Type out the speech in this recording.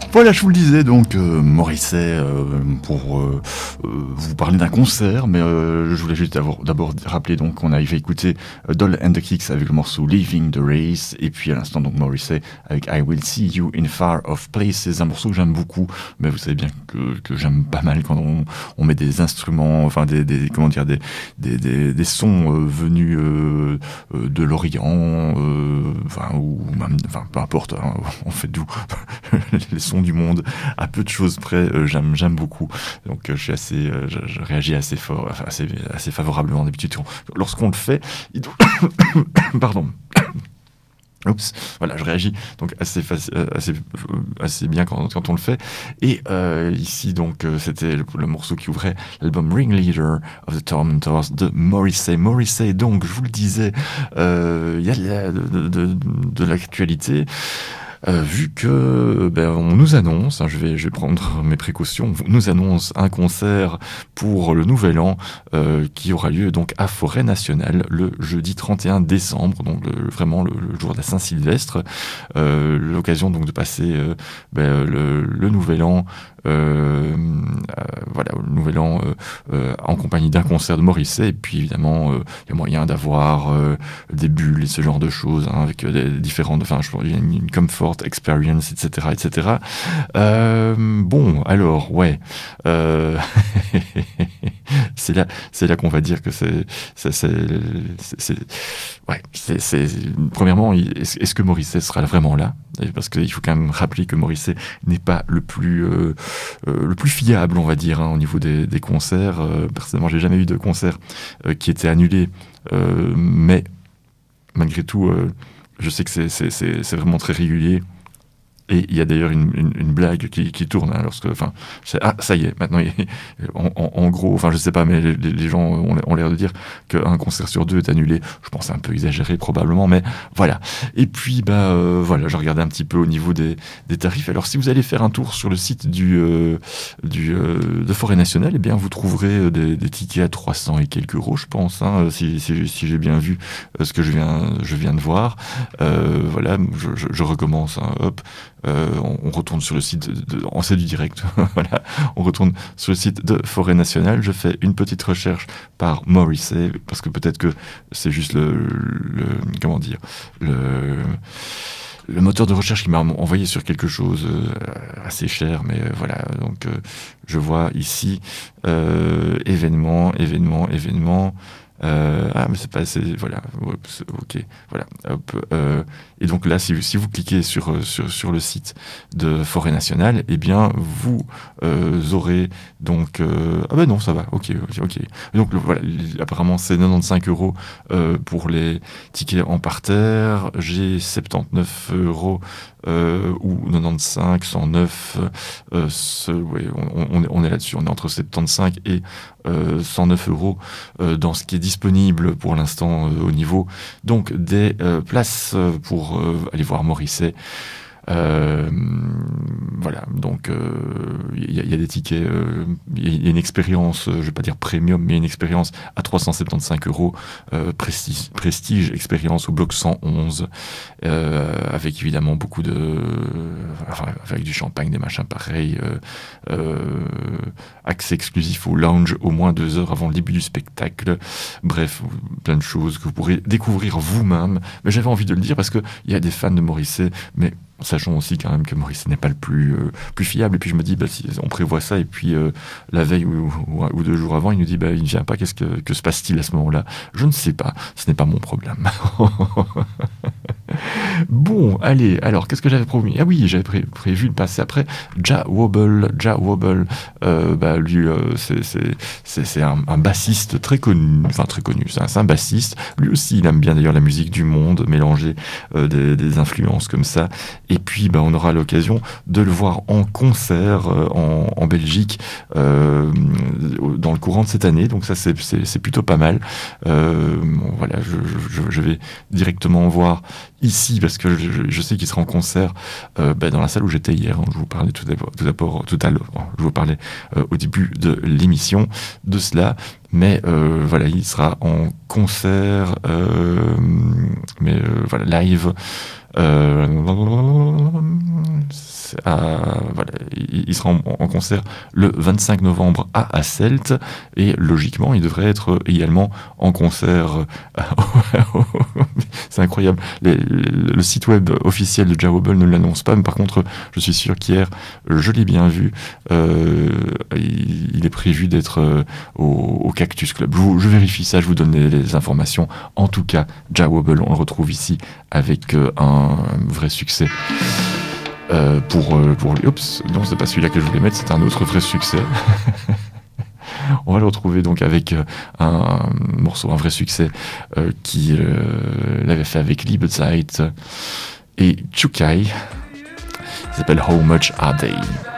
Voilà, je vous le disais, donc Morrissey, pour vous parler d'un concert, mais je voulais juste d'abord rappeler donc qu'on avait écouté Doll and the Kicks avec le morceau Leaving the Race, et puis à l'instant donc Morrissey avec I Will See You in Far Off Places, un morceau que j'aime beaucoup, mais vous savez bien que j'aime pas mal quand on met des instruments, enfin des sons venus de l'Orient, ou même, peu importe, hein, on fait d'où les sons du monde, à peu de choses près, j'aime beaucoup. Donc je suis je réagis assez fort, enfin, assez favorablement d'habitude lorsqu'on le fait. Pardon. Oups, voilà, je réagis donc assez bien quand on le fait. Et ici donc c'était le morceau qui ouvrait l'album Ringleader of the Tormentors de Morrissey. Morrissey, donc je vous le disais, il y a de l'actualité. Vu que on nous annonce, je vais prendre mes précautions, on nous annonce un concert pour le Nouvel An qui aura lieu donc à Forêt Nationale le jeudi 31 décembre, donc vraiment le jour de la Saint-Sylvestre. L'occasion donc de passer le Nouvel An. Voilà, le Nouvel An en compagnie d'un concert de Morrissey, et puis évidemment il y a moyen d'avoir des bulles et ce genre de choses, hein, avec des différentes, enfin je pense qu'il y a une comfort experience, etc. Bon, alors ouais, c'est là qu'on va dire que premièrement, est-ce que Morrissey sera vraiment là? Parce qu'il faut quand même rappeler que Morrissey n'est pas le plus fiable, on va dire, hein, au niveau des concerts. Personnellement, j'ai jamais eu de concert qui était annulé, mais malgré tout, je sais que c'est vraiment très régulier. Et il y a d'ailleurs une blague qui tourne, hein, ça y est, maintenant, en gros, enfin je sais pas, mais les gens ont l'air de dire qu'un concert sur deux est annulé. Je pense un peu exagéré probablement, mais voilà. Et puis voilà, je regardais un petit peu au niveau des tarifs. Alors si vous allez faire un tour sur le site de Forêt Nationale, eh bien vous trouverez des tickets à 300 et quelques euros, je pense, hein, si j'ai bien vu ce que je viens de voir. Voilà, je recommence, hein, hop. On retourne sur le site c'est du direct. Voilà, on retourne sur le site de Forêt Nationale. Je fais une petite recherche par Morrissey, parce que peut-être que c'est juste comment dire, le moteur de recherche qui m'a envoyé sur quelque chose assez cher, mais voilà, donc je vois ici événement. Mais c'est pas assez, voilà, ok, voilà, hop, et donc là, si vous cliquez sur le site de Forêt Nationale, eh bien, vous aurez donc, non, ça va, ok, donc voilà, apparemment c'est 95 euros pour les tickets en parterre, j'ai 79 euros ou 95, 109, on est là-dessus, on est entre 75 et 109 euros dans ce qui est disponible pour l'instant au niveau donc des places pour aller voir Morrissey. Voilà, donc il y a des tickets, il y a une expérience, je vais pas dire premium, mais une expérience à 375 euros, prestige expérience au bloc 111, avec évidemment beaucoup avec du champagne, des machins pareils, accès exclusif au lounge au moins 2 heures avant le début du spectacle. Bref, plein de choses que vous pourrez découvrir vous-même. Mais j'avais envie de le dire parce que il y a des fans de Morrissey, mais sachant aussi quand même que Morrissey n'est pas le plus fiable. Et puis je me dis, si on prévoit ça, et puis la veille ou 2 jours avant, il nous dit, il ne vient pas, que se passe-t-il à ce moment-là? Je ne sais pas, ce n'est pas mon problème. Bon, allez, alors, qu'est-ce que j'avais promis? Ah oui, j'avais prévu de passer après Jah Wobble. Lui, c'est un bassiste très connu, c'est un bassiste. Lui aussi, il aime bien d'ailleurs la musique du monde, mélanger des influences comme ça. Et puis, on aura l'occasion de le voir en concert en Belgique dans le courant de cette année. Donc ça, c'est plutôt pas mal. Voilà, je vais directement voir ici, parce que je sais qu'il sera en concert dans la salle où j'étais hier. Je vous parlais tout à l'heure, je vous parlais au début de l'émission de cela, mais voilà, il sera en concert, live. voilà, il sera en concert le 25 novembre à Hasselt, et logiquement il devrait être également en concert. C'est incroyable, le site web officiel de Jah Wobble ne l'annonce pas, mais par contre je suis sûr qu'hier je l'ai bien vu, il est prévu d'être au Cactus Club. Je vérifie ça, je vous donne les informations. En tout cas, Jah Wobble, on le retrouve ici avec un vrai succès. Pour lui. Oups, non, c'est pas celui-là que je voulais mettre, c'est un autre vrai succès. On va le retrouver donc avec un morceau, un vrai succès qui l'avait fait avec Liebe Zeit et Chukai. Il s'appelle How Much Are They?